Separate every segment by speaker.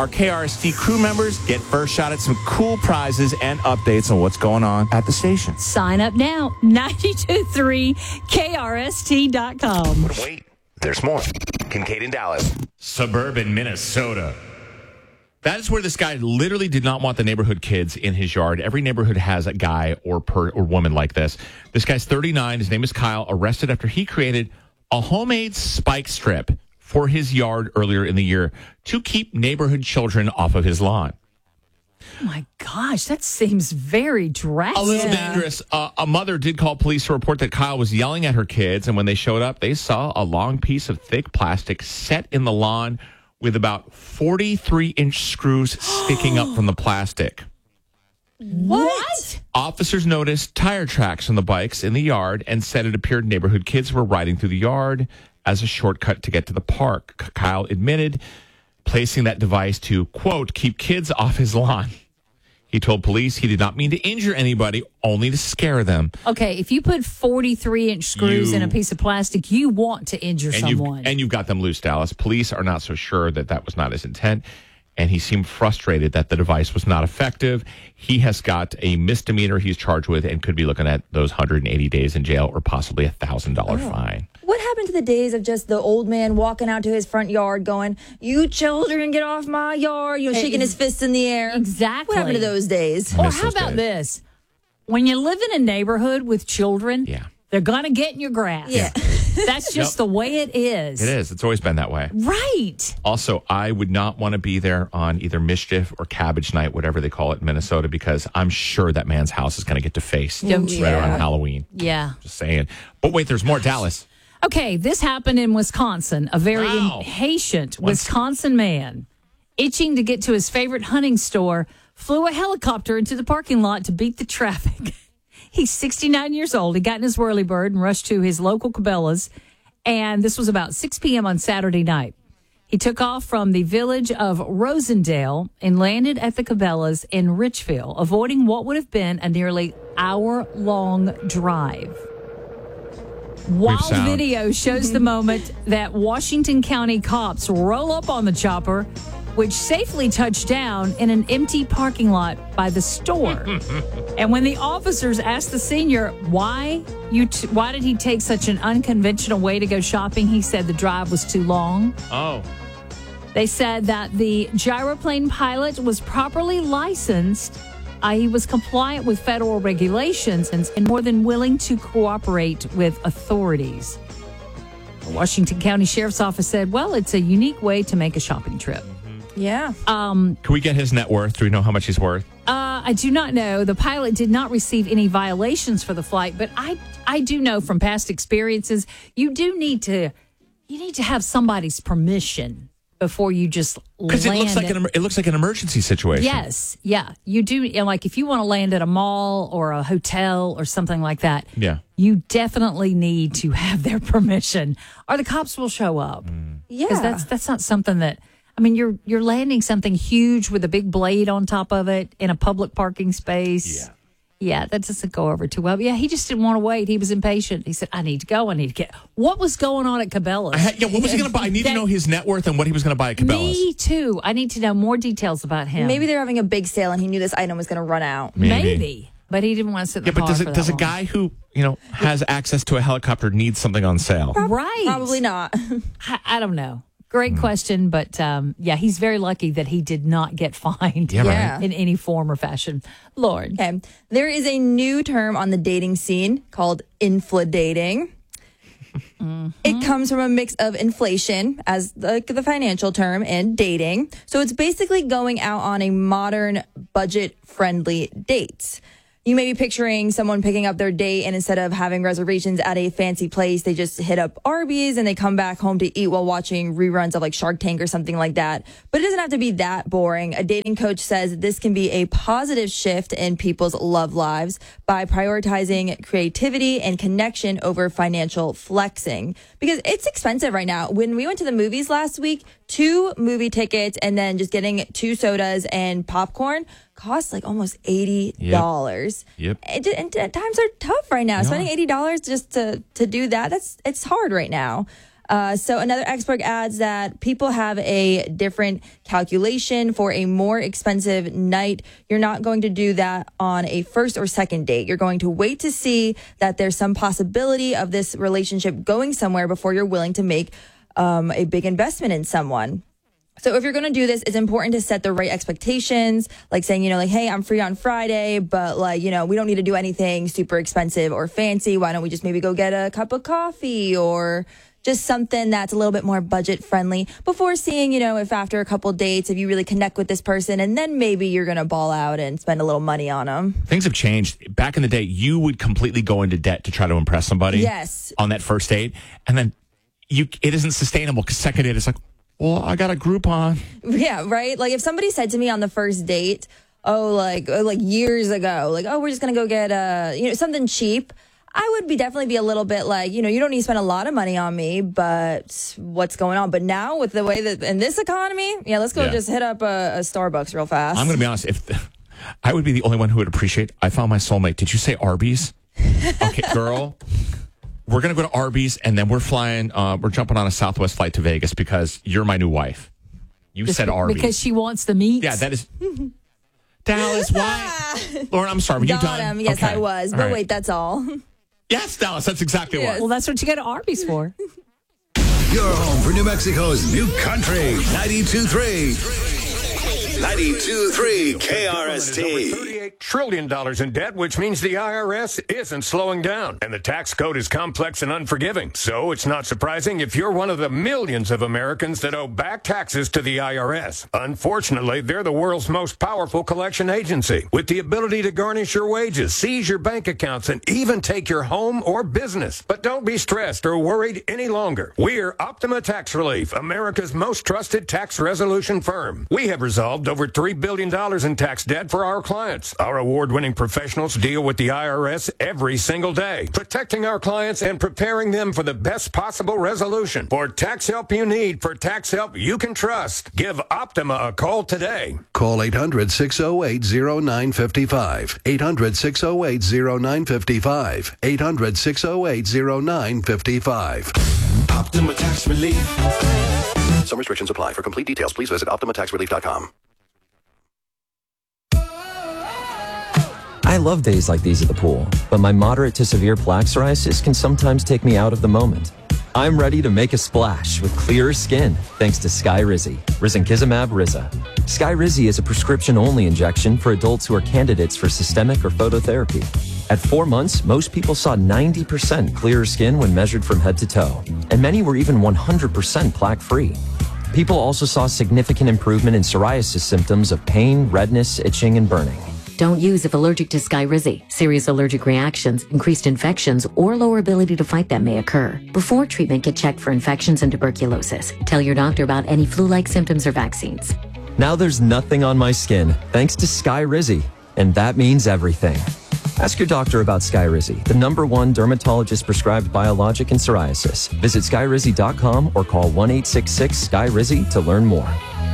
Speaker 1: our KRST crew members get first shot at some cool prizes and updates on what's going on at the station.
Speaker 2: Sign up now, 923krst.com.
Speaker 3: But wait, there's more. Kincaid in Dallas.
Speaker 1: Suburban Minnesota. That is where this guy literally did not want the neighborhood kids in his yard. Every neighborhood has a guy or woman like this. This guy's 39. His name is Kyle, arrested after he created a homemade spike strip for his yard earlier in the year to keep neighborhood children off of his lawn.
Speaker 2: Oh my gosh, that seems very drastic.
Speaker 1: A little dangerous. A mother did call police to report that Kyle was yelling at her kids, and when they showed up, they saw a long piece of thick plastic set in the lawn with about 43-inch screws sticking up from the plastic.
Speaker 2: What?
Speaker 1: Officers noticed tire tracks on the bikes in the yard and said it appeared neighborhood kids were riding through the yard as a shortcut to get to the park. Kyle admitted placing that device to, quote, keep kids off his lawn. He told police he did not mean to injure anybody, only to scare them.
Speaker 2: Okay, if you put 43-inch screws in a piece of plastic, you want to injure someone.
Speaker 1: And you've got them loose, Dallas. Police are not so sure that that was not his intent, and he seemed frustrated that the device was not effective. He has got a misdemeanor he's charged with and could be looking at those 180 days in jail or possibly a $1,000 fine.
Speaker 4: What happened to the days of just the old man walking out to his front yard going, you children, get off my yard, shaking his fists in the air?
Speaker 2: Exactly.
Speaker 4: What happened to those days?
Speaker 2: Or how about this? When you live in a neighborhood with children, they're going to get in your grass.
Speaker 4: Yeah.
Speaker 2: That's just the way it is.
Speaker 1: It is. It's always been that way.
Speaker 2: Right.
Speaker 1: Also, I would not want to be there on either Mischief or Cabbage Night, whatever they call it in Minnesota, because I'm sure that man's house is going to get defaced
Speaker 2: Don't you?
Speaker 1: right around Halloween.
Speaker 2: Yeah.
Speaker 1: Just saying. But wait, there's more, Dallas.
Speaker 2: Okay, this happened in Wisconsin. A very impatient Wisconsin man, itching to get to his favorite hunting store, flew a helicopter into the parking lot to beat the traffic. He's 69 years old. He got in his whirlybird and rushed to his local Cabela's, and this was about 6 p.m. on Saturday night. He took off from the village of Rosendale and landed at the Cabela's in Richville, avoiding what would have been a nearly hour-long drive. Wild video shows the moment that Washington County cops roll up on the chopper, which safely touched down in an empty parking lot by the store. And when the officers asked the senior why did he take such an unconventional way to go shopping, he said the drive was too long.
Speaker 1: Oh.
Speaker 2: They said that the gyroplane pilot was properly licensed. He was compliant with federal regulations and more than willing to cooperate with authorities. The Washington County Sheriff's Office said, well, it's a unique way to make a shopping trip.
Speaker 4: Yeah.
Speaker 1: Can we get his net worth? Do we know how much he's worth?
Speaker 2: I do not know. The pilot did not receive any violations for the flight, but I do know from past experiences, you need to have somebody's permission before you just land.
Speaker 1: Because it looks like an emergency situation.
Speaker 2: Yes, yeah. You do, like if you want to land at a mall or a hotel or something like that, you definitely need to have their permission or the cops will show up.
Speaker 4: Yeah.
Speaker 2: Because that's not something that, I mean, you're landing something huge with a big blade on top of it in a public parking space. Yeah, that doesn't go over too well. But yeah, he just didn't want to wait. He was impatient. He said, I need to go. I need to get... What was going on at Cabela's?
Speaker 1: What was he going to buy? I need to know his net worth and what he was going to buy at Cabela's.
Speaker 2: Me too. I need to know more details about him.
Speaker 4: Maybe they're having a big sale and he knew this item was going to run out.
Speaker 2: Maybe. But he didn't want to sit in the car for that long.
Speaker 1: Does a guy who, has access to a helicopter need something on sale?
Speaker 2: Right.
Speaker 4: Probably not.
Speaker 2: I don't know. Great question, but he's very lucky that he did not get fined
Speaker 1: in
Speaker 2: any form or fashion. Lord.
Speaker 4: Okay. There is a new term on the dating scene called infladating. It comes from a mix of inflation as the financial term and dating. So it's basically going out on a modern budget-friendly date. You may be picturing someone picking up their date and instead of having reservations at a fancy place, they just hit up Arby's and they come back home to eat while watching reruns of like Shark Tank or something like that. But it doesn't have to be that boring. A dating coach says this can be a positive shift in people's love lives by prioritizing creativity and connection over financial flexing. Because it's expensive right now. When we went to the movies last week, 2 movie tickets and then just getting 2 sodas and popcorn costs like almost $80.
Speaker 1: Yep.
Speaker 4: And times are tough right now. Spending $80 just to do that, it's hard right now. So another expert adds that people have a different calculation for a more expensive night. You're not going to do that on a first or second date. You're going to wait to see that there's some possibility of this relationship going somewhere before you're willing to make a big investment in someone. So if you're going to do this, it's important to set the right expectations, like saying, hey, I'm free on Friday, but we don't need to do anything super expensive or fancy. Why don't we just maybe go get a cup of coffee or just something that's a little bit more budget friendly before seeing, if after a couple dates, if you really connect with this person, and then maybe you're going to ball out and spend a little money on them.
Speaker 1: Things have changed. Back in the day, you would completely go into debt to try to impress somebody.
Speaker 4: Yes.
Speaker 1: On that first date. And then it isn't sustainable because second date, it's like, well, I got a Groupon.
Speaker 4: Yeah, right? Like if somebody said to me on the first date, like years ago, we're just going to go get something cheap, I would definitely be a little bit like, you don't need to spend a lot of money on me, but what's going on? But now with the way that in this economy, let's go just hit up a Starbucks real fast.
Speaker 1: I'm going to be honest. I would be the only one who would appreciate, I found my soulmate. Did you say Arby's? Okay, girl. We're going to go to Arby's, and then we're jumping on a Southwest flight to Vegas because you're my new wife. You said Arby's.
Speaker 2: Because she wants the meat?
Speaker 1: Yeah, that is... Dallas, why? Lauren, I'm sorry. Were you done?
Speaker 4: Him. Yes, okay. I was. But wait, that's all.
Speaker 1: Yes, Dallas, that's exactly what.
Speaker 2: Well, that's what you go to Arby's for.
Speaker 5: Your home for New Mexico's new country, 92.3. 92.3 KRST.
Speaker 6: $38 trillion in debt, which means the IRS isn't slowing down. And the tax code is complex and unforgiving. So it's not surprising if you're one of the millions of Americans that owe back taxes to the IRS. Unfortunately, they're the world's most powerful collection agency, with the ability to garnish your wages, seize your bank accounts, and even take your home or business. But don't be stressed or worried any longer. We're Optima Tax Relief, America's most trusted tax resolution firm. We have resolved over $3 billion in tax debt for our clients. Our award-winning professionals deal with the IRS every single day, protecting our clients and preparing them for the best possible resolution. For tax help you need, for tax help you can trust, give Optima a call today.
Speaker 5: Call 800-608-0955. 800-608-0955. 800-608-0955.
Speaker 7: Optima Tax Relief.
Speaker 5: Some restrictions apply. For complete details, please visit OptimaTaxRelief.com.
Speaker 8: I love days like these at the pool, but my moderate to severe plaque psoriasis can sometimes take me out of the moment. I'm ready to make a splash with clearer skin thanks to Skyrizi, Risankizumab Riza. Skyrizi is a prescription-only injection for adults who are candidates for systemic or phototherapy. At 4 months, most people saw 90% clearer skin when measured from head to toe, and many were even 100% plaque-free. People also saw significant improvement in psoriasis symptoms of pain, redness, itching, and burning.
Speaker 9: Don't use if allergic to Skyrizi. Serious allergic reactions, increased infections, or lower ability to fight them may occur. Before treatment, get checked for infections and tuberculosis. Tell your doctor about any flu-like symptoms or vaccines.
Speaker 8: Now there's nothing on my skin thanks to Skyrizi, and that means everything. Ask your doctor about Skyrizi, the #1 dermatologist-prescribed biologic in psoriasis. Visit Skyrizi.com or call 1-866-SKYRIZI to learn more.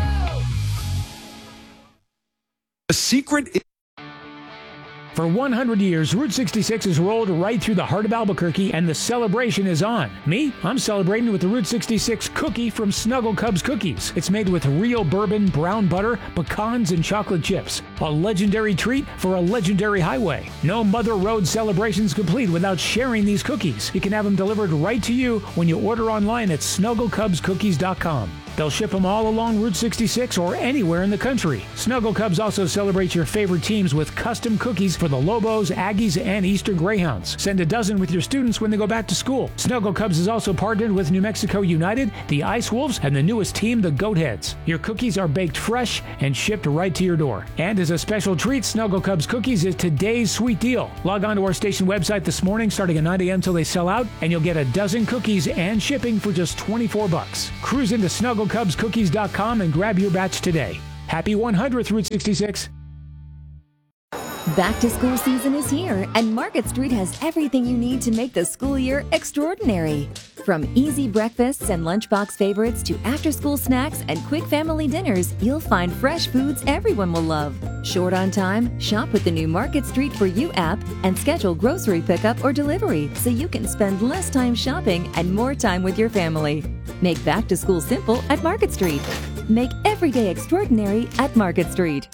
Speaker 5: The secret is...
Speaker 10: For 100 years, Route 66 has rolled right through the heart of Albuquerque, and the celebration is on. Me? I'm celebrating with the Route 66 cookie from Snuggle Cubs Cookies. It's made with real bourbon, brown butter, pecans, and chocolate chips. A legendary treat for a legendary highway. No Mother Road celebration's complete without sharing these cookies. You can have them delivered right to you when you order online at SnuggleCubsCookies.com. They'll ship them all along Route 66 or anywhere in the country. Snuggle Cubs also celebrates your favorite teams with custom cookies for the Lobos, Aggies, and Eastern Greyhounds. Send a dozen with your students when they go back to school. Snuggle Cubs is also partnered with New Mexico United, the Ice Wolves, and the newest team, the Goatheads. Your cookies are baked fresh and shipped right to your door. And as a special treat, Snuggle Cubs Cookies is today's sweet deal. Log on to our station website this morning starting at 9 a.m. till they sell out, and you'll get a dozen cookies and shipping for just $24. Cruise into SnuggleCubsCookies.com and grab your batch today. Happy 100th Route 66.
Speaker 11: Back to school season is here, and Market Street has everything you need to make the school year extraordinary. From easy breakfasts and lunchbox favorites to after-school snacks and quick family dinners, you'll find fresh foods everyone will love. Short on time? Shop with the new Market Street For You app and schedule grocery pickup or delivery so you can spend less time shopping and more time with your family. Make back to school simple at Market Street. Make every day extraordinary at Market Street.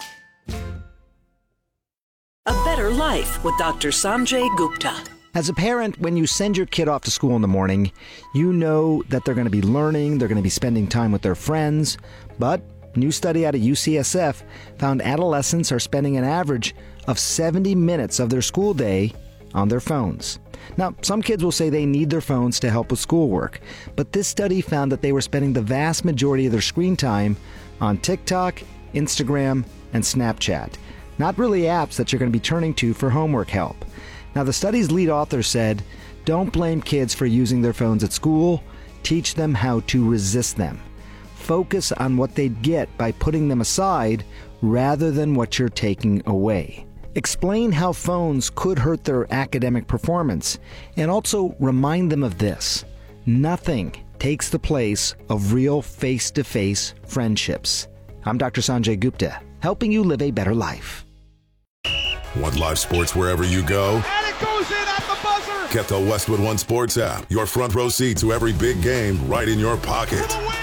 Speaker 7: A Better Life with Dr. Sanjay Gupta.
Speaker 12: As a parent, when you send your kid off to school in the morning, you know that they're going to be learning, they're going to be spending time with their friends. But a new study out of UCSF found adolescents are spending an average of 70 minutes of their school day on their phones. Now, some kids will say they need their phones to help with schoolwork, but this study found that they were spending the vast majority of their screen time on TikTok, Instagram, and Snapchat. Not really apps that you're going to be turning to for homework help. Now, the study's lead author said, don't blame kids for using their phones at school. Teach them how to resist them. Focus on what they'd get by putting them aside rather than what you're taking away. Explain how phones could hurt their academic performance, and also remind them of this. Nothing takes the place of real face-to-face friendships. I'm Dr. Sanjay Gupta, helping you live a better life.
Speaker 13: Want live sports wherever you go?
Speaker 14: And it goes in at the buzzer!
Speaker 13: Get the Westwood One Sports app. Your front row seat to every big game right in your pocket.
Speaker 14: For the win!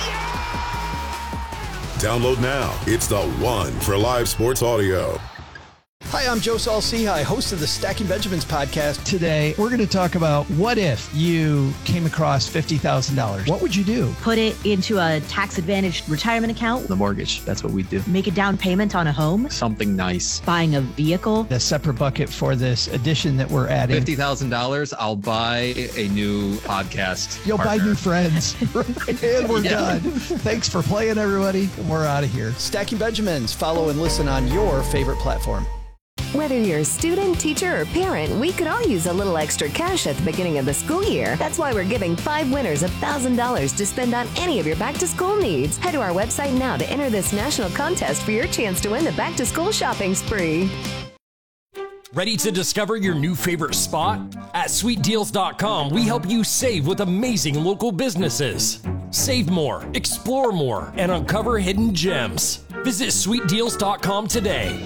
Speaker 13: Download now. It's the one for live sports audio.
Speaker 15: Hi, I'm Joe Saul-Sehy, host of the Stacking Benjamins podcast. Today, we're going to talk about what if you came across $50,000. What would you do?
Speaker 16: Put it into a tax-advantaged retirement account.
Speaker 15: The mortgage. That's what we do.
Speaker 16: Make a down payment on a home.
Speaker 15: Something nice.
Speaker 16: Buying a vehicle.
Speaker 15: A separate bucket for this addition that we're adding.
Speaker 17: $50,000, I'll buy a new podcast.
Speaker 15: You'll
Speaker 17: partner.
Speaker 15: buy new friends. And we're done. Thanks for playing, everybody. We're out of here. Stacking Benjamins. Follow and listen on your favorite platform.
Speaker 18: Whether you're a student, teacher, or parent, we could all use a little extra cash at the beginning of the school year. That's why we're giving 5 winners $1,000 to spend on any of your back-to-school needs. Head to our website now to enter this national contest for your chance to win the back-to-school shopping spree.
Speaker 19: Ready to discover your new favorite spot? At SweetDeals.com, we help you save with amazing local businesses. Save more, explore more, and uncover hidden gems. Visit SweetDeals.com today.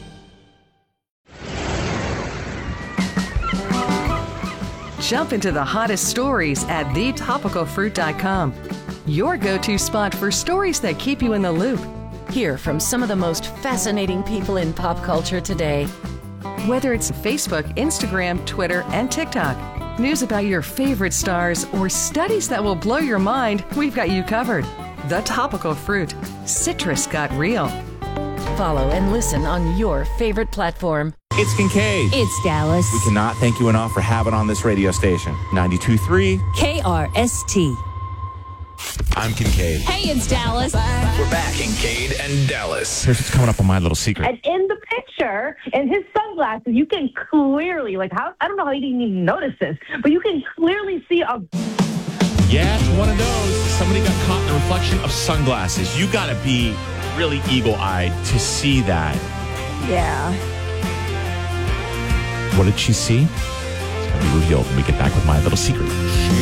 Speaker 20: Jump into the hottest stories at thetopicalfruit.com. Your go-to spot for stories that keep you in the loop.
Speaker 21: Hear from some of the most fascinating people in pop culture today.
Speaker 20: Whether it's Facebook, Instagram, Twitter, and TikTok, news about your favorite stars, or studies that will blow your mind, we've got you covered. The Topical Fruit. Citrus got real.
Speaker 21: Follow and listen on your favorite platform.
Speaker 1: It's Kincaid.
Speaker 2: It's Dallas.
Speaker 1: We cannot thank you enough for having on this radio station. 92.3
Speaker 2: KRST.
Speaker 1: I'm Kincaid.
Speaker 2: Hey, it's Dallas.
Speaker 3: We're back, Kincaid and Dallas.
Speaker 1: Here's what's coming up on My Little Secret.
Speaker 22: And in the picture, in his sunglasses, you can clearly, I don't know how he didn't even notice this, but you can clearly see a...
Speaker 1: Yeah, it's one of those. Somebody got caught in the reflection of sunglasses. You got to be really eagle-eyed to see that.
Speaker 4: Yeah.
Speaker 1: What did she see? It's going to be revealed when we get back with My Little Secret.